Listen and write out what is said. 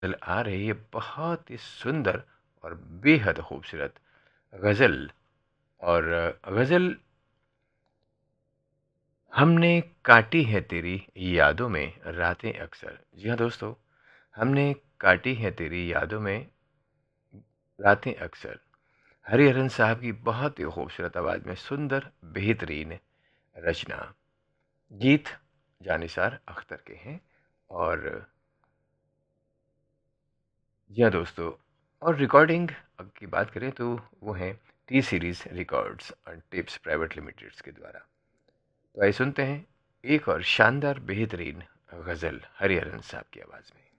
गज़ल आ रही है, बहुत ही सुंदर और बेहद खूबसूरत गज़ल। और गज़ल हमने काटी है तेरी यादों में रातें अक्सर। जी हाँ दोस्तों, हमने काटी है तेरी यादों में रातें अक्सर। हरिहरन साहब की बहुत ही खूबसूरत आवाज़ में सुंदर बेहतरीन रचना। गीत जानिसार अख्तर के हैं। और जी हाँ दोस्तों, और रिकॉर्डिंग की बात करें तो वो हैं T series records and tips private limiteds के द्वारा। तो आइए सुनते हैं एक और शानदार बेहतरीन गज़ल हरिहरन साहब की आवाज़ में।